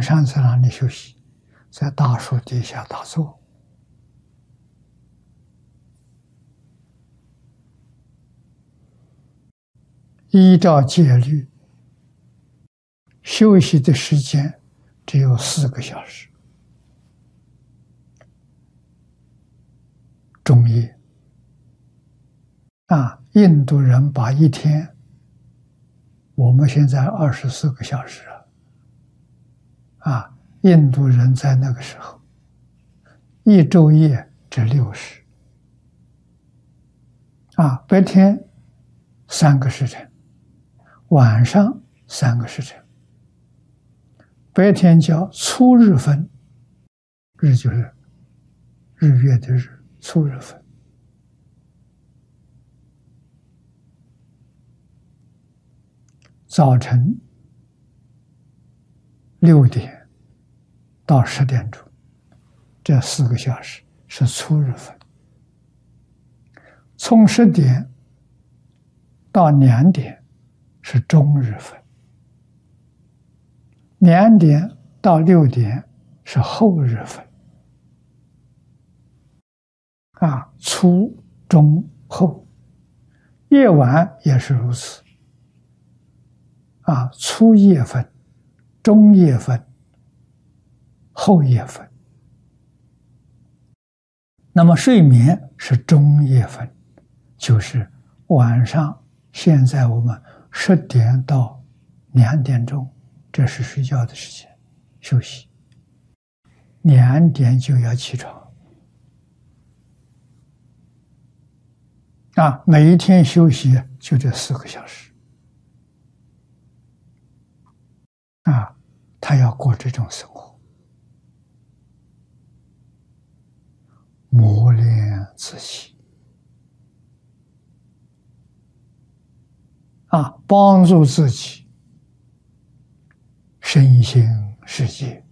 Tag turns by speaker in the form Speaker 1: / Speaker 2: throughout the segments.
Speaker 1: 晚上在哪里休息？在大树底下打坐。依照戒律，休息的时间只有4个小时。中夜印度人把一天，我们现在24个小时印度人在那个时候，一昼夜只60。白天3个时辰，晚上3个时辰。白天叫粗日分，日就是日月的日，粗日分。早晨6点到10点钟，这4个小时是粗日分。从10点到2点是中日分，2点到6点是后日分。粗、中、后，夜晚也是如此。粗夜分、中夜分、后夜分。那么睡眠是中夜分，就是晚上，现在我们10点到2点钟，这是睡觉的时间，休息。2点就要起床。每一天休息就这4个小时。他要过这种生活，磨练自己，帮助自己身心世界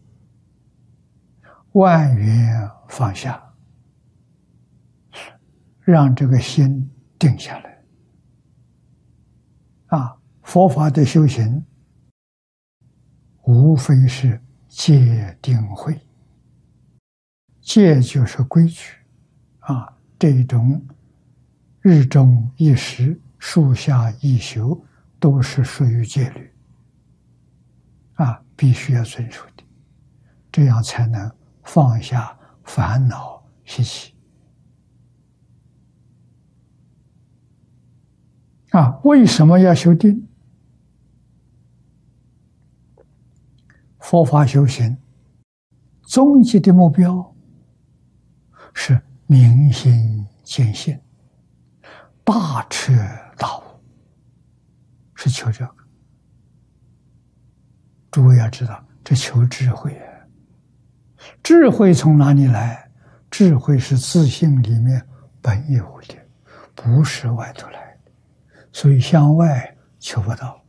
Speaker 1: 万缘放下，让这个心定下来。佛法的修行无非是戒定慧。戒就是规矩这种日中一时、树下一宿都是属于戒律必须要遵守的，这样才能放下烦恼习气为什么要修定？佛法修行终极的目标是明心见性，大彻大悟，是求这个。诸位要知道，这求智慧智慧从哪里来？智慧是自性里面本有的，不是外头来的，所以向外求不到。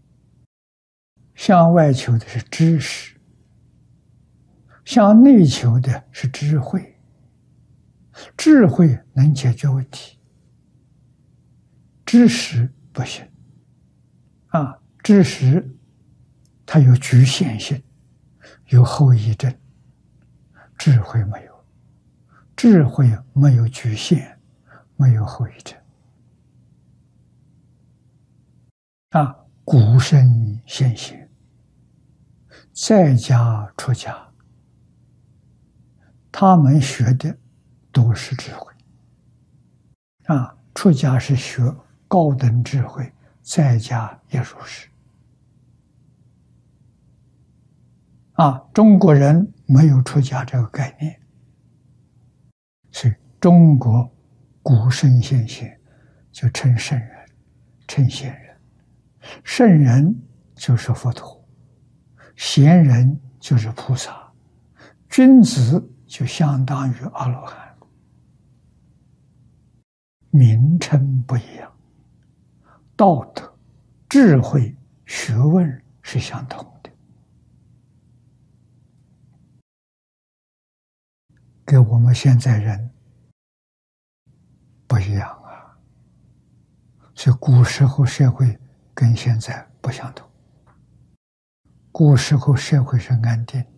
Speaker 1: 向外求的是知识，向内求的是智慧。智慧能解决问题，知识不行知识它有局限性，有后遗症，智慧没有。智慧没有局限，没有后遗症古圣先贤在家出家，他们学的都是智慧出家是学高等智慧，在家也如是中国人没有出家这个概念，所以中国古圣先贤就称圣人，称贤人。圣人就是佛陀，贤人就是菩萨，君子就相当于阿罗汉，名称不一样，道德、智慧、学问是相同的。跟我们现在人不一样所以古时候社会跟现在不相同。 古时候社会是安定。